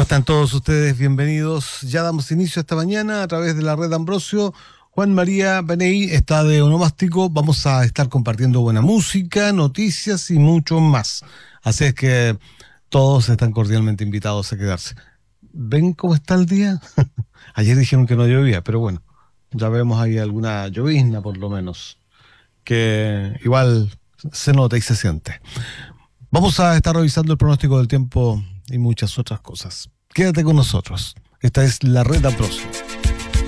están todos ustedes? Bienvenidos. Ya damos inicio esta mañana a través de la red Ambrosio. Juan María Beney está de onomástico. Vamos a estar compartiendo buena música, noticias y mucho más. Así es que todos están cordialmente invitados a quedarse. ¿Ven cómo está el día? Ayer dijeron que no llovía, pero bueno, ya vemos ahí alguna llovizna por lo menos, que igual se nota y se siente. Vamos a estar revisando el pronóstico del tiempo y muchas otras cosas. Quédate con nosotros. Esta es la red Ambrosio.